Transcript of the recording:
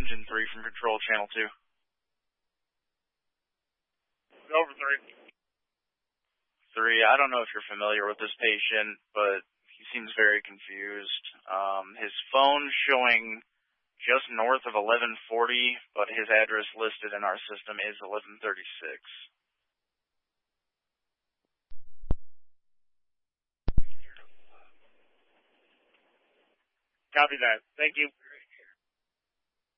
Engine 3 from Control Channel 2. Over 3. 3, I don't know if you're familiar with this patient, but he seems very confused. His phone's showing just north of 1140, but his address listed in our system is 1136. Copy that. Thank you.